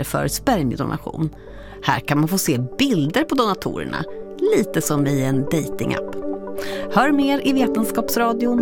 center för spermiedonation. Här kan man få se bilder på donatorerna, lite som i en datingapp. Hör mer i Vetenskapsradion.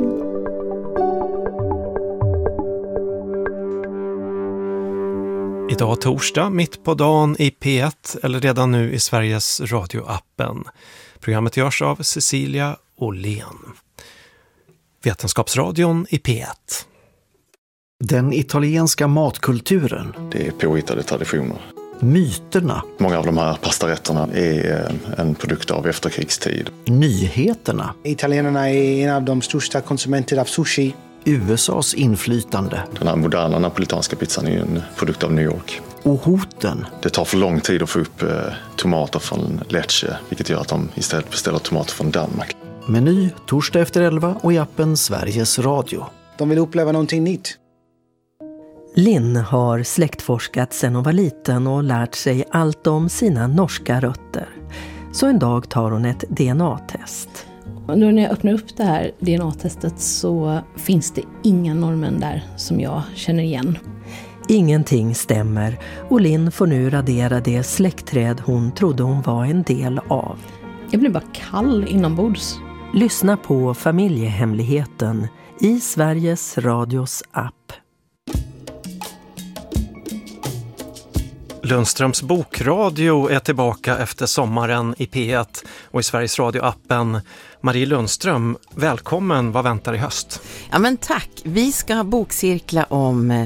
Idag torsdag, mitt på dagen i P1 eller redan nu i Sveriges radioappen. Programmet görs av Cecilia Åhlén. Vetenskapsradion i P1. Den italienska matkulturen. Det är påhittade traditioner. Myterna. Många av de här pastarätterna är en produkt av efterkrigstid. Nyheterna. Italienarna är en av de största konsumenterna av sushi. USAs inflytande. Den här moderna napolitanska pizzan är en produkt av New York. Och hoten. Det tar för lång tid att få upp tomater från Lecce, vilket gör att de istället beställer tomater från Danmark. Meny torsdag efter 11 och i appen Sveriges Radio. De vill uppleva någonting nytt. Linn har släktforskat sedan hon var liten och lärt sig allt om sina norska rötter. Så en dag tar hon ett DNA-test. När jag öppnar upp det här DNA-testet så finns det inga norrmän där som jag känner igen. Ingenting stämmer och Linn får nu radera det släktträd hon trodde hon var en del av. Jag blir bara kall inombords. Lyssna på Familjehemligheten i Sveriges Radios app. Lundströms bokradio är tillbaka efter sommaren i P1 och i Sveriges Radio-appen. Marie Lundström, välkommen. Vad väntar i höst? Ja men tack. Vi ska bokcirkla om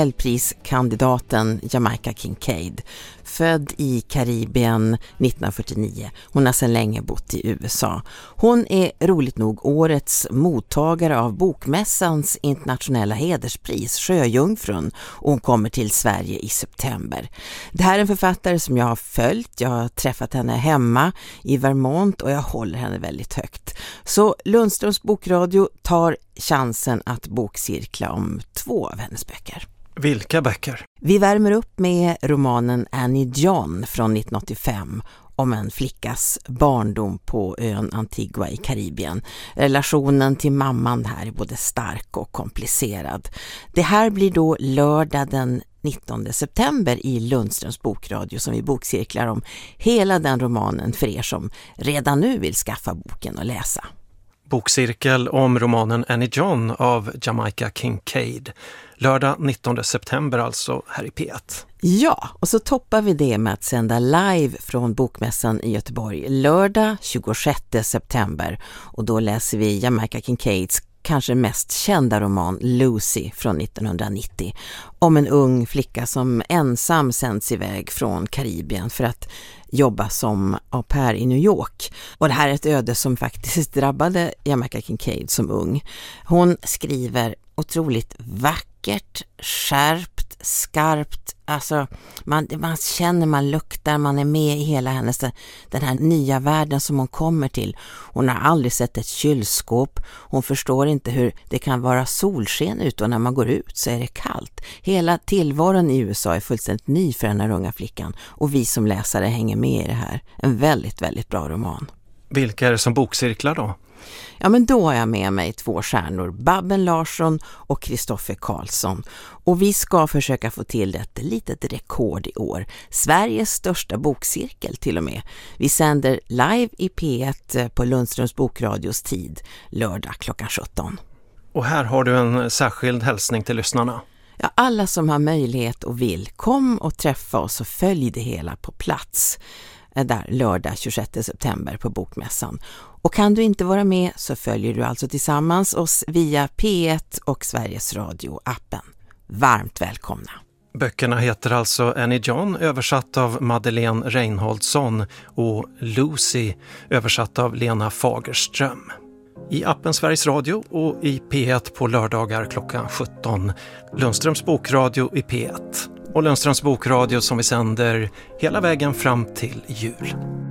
Nobelpriskandidaten Jamaica Kincaid. Född i Karibien 1949. Hon har sedan länge bott i USA. Hon är roligt nog årets mottagare av Bokmässans internationella hederspris, Sjöjungfrun, och hon kommer till Sverige i september. Det här är en författare som jag har följt. Jag har träffat henne hemma i Vermont och jag håller henne väldigt högt. Så Lundströms bokradio tar chansen att bokcirkla om 2 av hennes böcker. Vilka böcker? Vi värmer upp med romanen Annie John från 1985 om en flickas barndom på ön Antigua i Karibien. Relationen till mamman här är både stark och komplicerad. Det här blir då lördag den 19 september i Lundströms bokradio som vi bokcirklar om hela den romanen för er som redan nu vill skaffa boken och läsa. Bokcirkel om romanen Annie John av Jamaica Kincaid. Lördag 19 september alltså här i P1. Ja, och så toppar vi det med att sända live från Bokmässan i Göteborg lördag 26 september. Och då läser vi Jamaica Kincaids kanske mest kända roman Lucy från 1990 om en ung flicka som ensam sänds iväg från Karibien för att jobba som au pair i New York. Och det här är ett öde som faktiskt drabbade Jamaica Kincaid som ung. Hon skriver otroligt vackert, skärpt, skarpt. Alltså man känner, man luktar, man är med i hela hennes, den här nya världen som hon kommer till. Hon har aldrig sett ett kylskåp. Hon förstår inte hur det kan vara solsken ute och när man går ut så är det kallt. Hela tillvaron i USA är fullständigt ny för den här unga flickan och vi som läsare hänger med i det här. En väldigt, väldigt bra roman. Vilka är det som bokcirklar då? Ja men då har jag med mig 2 stjärnor, Babben Larsson och Kristoffer Karlsson. Och vi ska försöka få till ett litet rekord i år. Sveriges största bokcirkel till och med. Vi sänder live i P1 på Lundströms bokradios tid, lördag klockan 17. Och här har du en särskild hälsning till lyssnarna. Ja, alla som har möjlighet och vill, kom och träffa oss och följ det hela på plats. Där lördag 26 september på Bokmässan. Och kan du inte vara med så följer du alltså tillsammans oss via P1 och Sveriges Radio-appen. Varmt välkomna! Böckerna heter alltså Annie John, översatt av Madeleine Reinholdsson, och Lucy, översatt av Lena Fagerström. I appen Sveriges Radio och i P1 på lördagar klockan 17. Lundströms bokradio i P1. Och Lundströms bokradio som vi sänder hela vägen fram till jul.